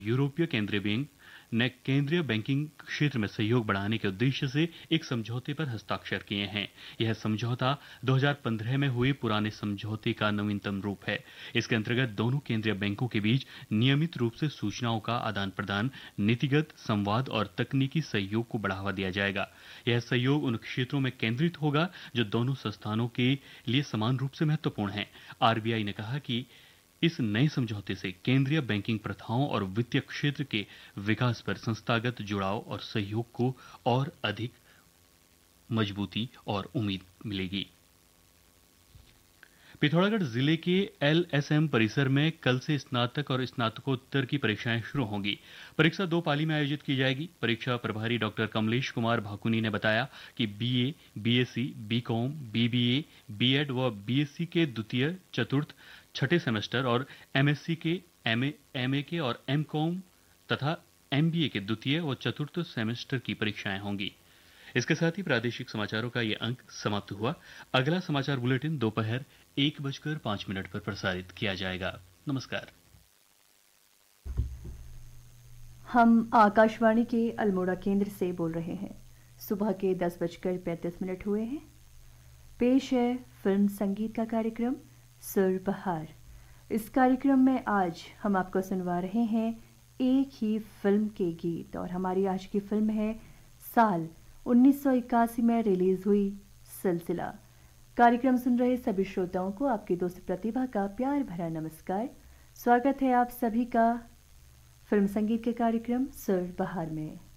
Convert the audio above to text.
यूरोपीय केंद्रीय बैंक ने केंद्रीय बैंकिंग क्षेत्र में सहयोग बढ़ाने के उद्देश्य से एक समझौते पर हस्ताक्षर किए हैं। यह समझौता 2015 में हुए पुराने समझौते का नवीनतम रूप है। इसके अंतर्गत दोनों केंद्रीय बैंकों के बीच नियमित रूप से सूचनाओं का आदान प्रदान, नीतिगत संवाद और तकनीकी सहयोग को बढ़ावा दिया जाएगा। यह सहयोग उन क्षेत्रों में केंद्रित होगा जो दोनों संस्थानों के लिए समान रूप से महत्वपूर्ण है। आरबीआई ने कहा कि इस नए समझौते से केंद्रीय बैंकिंग प्रथाओं और वित्तीय क्षेत्र के विकास पर संस्थागत जुड़ाव और सहयोग को और अधिक मजबूती और उम्मीद मिलेगी। पिथौरागढ़ जिले के एलएसएम परिसर में कल से स्नातक और स्नातकोत्तर की परीक्षाएं शुरू होंगी। परीक्षा 2 पाली में आयोजित की जाएगी। परीक्षा प्रभारी डॉक्टर कमलेश कुमार भाकुनी ने बताया कि BA, BSc, BCom, BBA, BEd व बीएससी के द्वितीय, चतुर्थ, छठे सेमेस्टर और एमएससी के, एमए के और एमकॉम तथा एमबीए के द्वितीय व चतुर्थ सेमेस्टर की परीक्षाएं होंगी। इसके साथ ही प्रादेशिक समाचारों का ये अंक समाप्त हुआ। अगला समाचार बुलेटिन दोपहर 1:05 पर प्रसारित किया जाएगा। नमस्कार। हम आकाशवाणी के अल्मोड़ा केंद्र से बोल रहे हैं। सुबह के 10:35 हुए हैं। पेश है फिल्म संगीत का कार्यक्रम सुर बहार। इस कार्यक्रम में आज हम आपको सुनवा रहे हैं एक ही फिल्म के गीत और हमारी आज की फिल्म है साल 1981 में रिलीज हुई सिलसिला। कार्यक्रम सुन रहे सभी श्रोताओं को आपकी दोस्त प्रतिभा का प्यार भरा नमस्कार। स्वागत है आप सभी का फिल्म संगीत के कार्यक्रम सुर बहार में।